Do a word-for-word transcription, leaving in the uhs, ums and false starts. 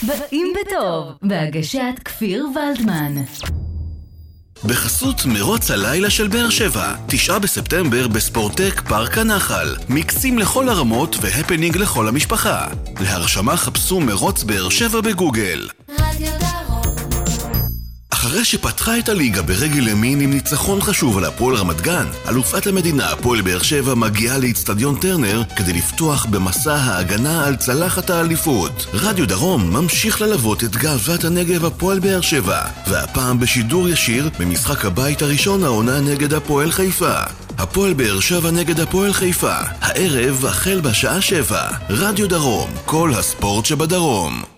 באים בטוב, בהגשת כפיר ולדמן. בחסות מרוץ הלילה של באר שבע, תשעה בספטמבר בספורטק פארק הנחל, מיקסים לכל הרמות והפנינג לכל המשפחה. להרשמה חפשו מרוץ באר שבע בגוגל. רדיו דרום. אחרי שפתחה את הליגה ברגל ימין עם ניצחון חשוב על הפועל רמת גן, אלופת המדינה הפועל באר שבע מגיעה לאצטדיון טרנר כדי לפתוח במסע ההגנה על צלחת האליפות. רדיו דרום ממשיך ללוות את גאוות הנגב הפועל באר שבע, והפעם בשידור ישיר במשחק הבית הראשון העונה נגד הפועל חיפה. הפועל באר שבע נגד הפועל חיפה, הערב החל בשעה שבע. רדיו דרום, כל הספורט שבדרום.